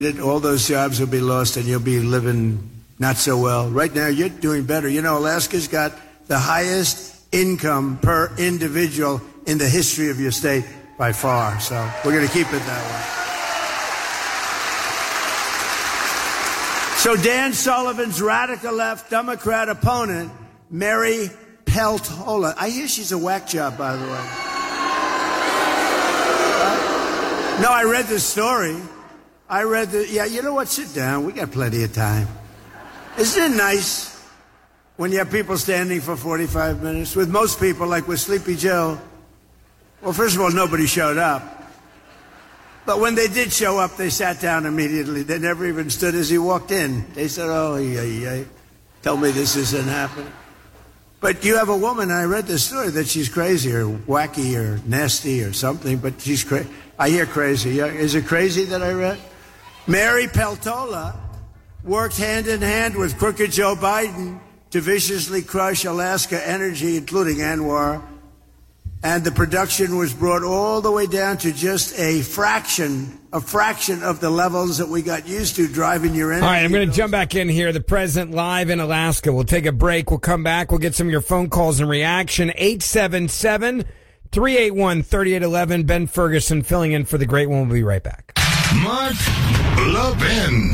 All those jobs will be lost and you'll be living not so well. Right now, you're doing better. You know, Alaska's got the highest income per individual in the history of your state by far. So we're going to keep it that way. So Dan Sullivan's radical left Democrat opponent, Mary Peltola. I hear she's a whack job, by the way. No, I read the story. Yeah, you know what? Sit down. We got plenty of time. Isn't it nice when you have people standing for 45 minutes? With most people, like with Sleepy Joe, well, first of all, nobody showed up. But when they did show up, they sat down immediately. They never even stood as he walked in. They said, tell me this isn't happening. But you have a woman, I read the story, that she's crazy or wacky or nasty or something, but she's crazy. I hear crazy. Is it crazy that I read? Mary Peltola worked hand in hand with crooked Joe Biden to viciously crush Alaska Energy, including Anwar. And the production was brought all the way down to just a fraction of the levels that we got used to driving your energy. All right, I'm going to jump back in here. The president live in Alaska. We'll take a break. We'll come back. We'll get some of your phone calls and reaction. 877-381-3811. Ben Ferguson filling in for the great one. We'll be right back. Mark Levin.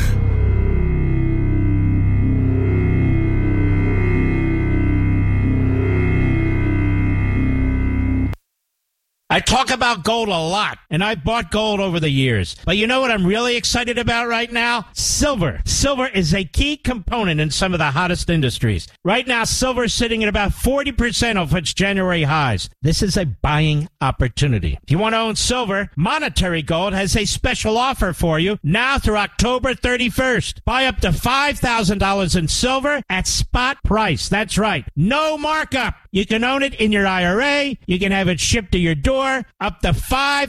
I talk about gold a lot, and I've bought gold over the years. But you know what I'm really excited about right now? Silver. Silver is a key component in some of the hottest industries. Right now, silver is sitting at about 40% of its January highs. This is a buying opportunity. If you want to own silver, Monetary Gold has a special offer for you now through October 31st. Buy up to $5,000 in silver at spot price. That's right. No markup. You can own it in your IRA. You can have it shipped to your door. Up to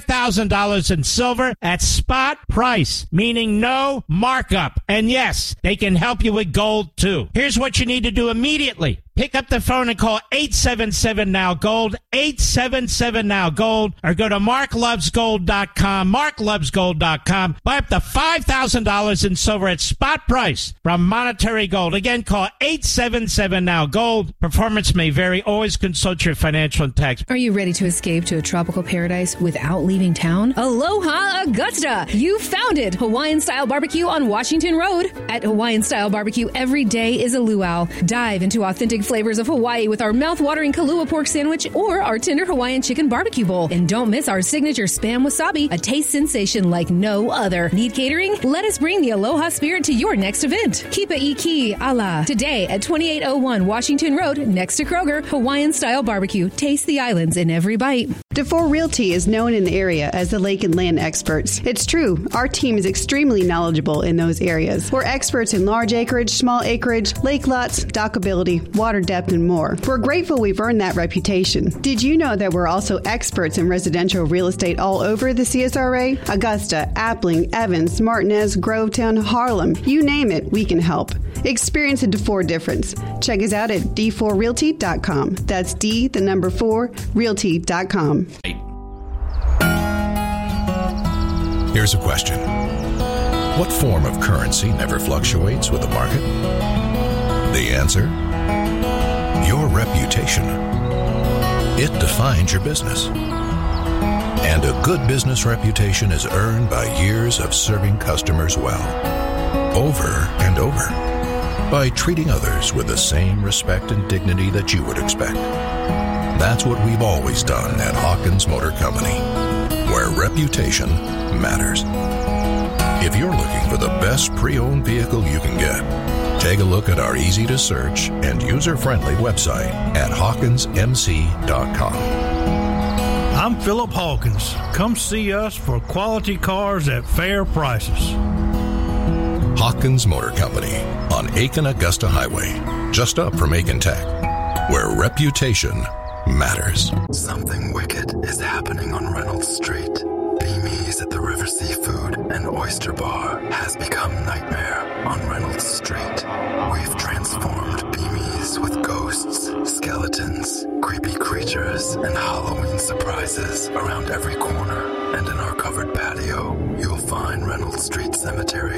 $5,000 in silver at spot price, meaning no markup. And yes, they can help you with gold too. Here's what you need to do immediately. Pick up the phone and call 877-NOW-GOLD, 877-NOW-GOLD, or go to marklovesgold.com, marklovesgold.com. Buy up to $5,000 in silver at spot price from Monetary Gold. Again, call 877-NOW-GOLD. Performance may vary. Always consult your financial and tax. Are you ready to escape to a tropical paradise without leaving town? Aloha Augusta! You found it! Hawaiian-style barbecue on Washington Road. At Hawaiian-style barbecue, every day is a luau. Dive into authentic flavors of Hawaii with our mouth-watering Kalua pork sandwich or our tender Hawaiian chicken barbecue bowl. And don't miss our signature Spam Wasabi, a taste sensation like no other. Need catering? Let us bring the Aloha spirit to your next event. Kipa Iki Ala. Today at 2801 Washington Road, next to Kroger, Hawaiian-style barbecue. Taste the islands in every bite. DeFore Realty is known in the area as the lake and land experts. It's true. Our team is extremely knowledgeable in those areas. We're experts in large acreage, small acreage, lake lots, dockability, water depth, and more. We're grateful we've earned that reputation. Did you know that we're also experts in residential real estate all over the CSRA? Augusta, Appling, Evans, Martinez, Grovetown, Harlem. You name it, we can help. Experience the DeFore difference. Check us out at d4realty.com. That's D4realty.com. Here's a question. What form of currency never fluctuates with the market? The answer? Your reputation. It defines your business. And a good business reputation is earned by years of serving customers well. Over and over. By treating others with the same respect and dignity that you would expect. That's what we've always done at Hawkins Motor Company, where reputation matters. If you're looking for the best pre-owned vehicle you can get, take a look at our easy-to-search and user-friendly website at hawkinsmc.com. I'm Philip Hawkins. Come see us for quality cars at fair prices. Hawkins Motor Company on Aiken Augusta Highway, just up from Aiken Tech, where reputation matters. Something wicked is happening on Reynolds Street. Beamies at the River Seafood and Oyster Bar has become nightmare on Reynolds Street. We've transformed Beamies with ghosts, skeletons, creepy creatures, and Halloween surprises around every corner. And in our covered patio, you'll find Reynolds Street Cemetery.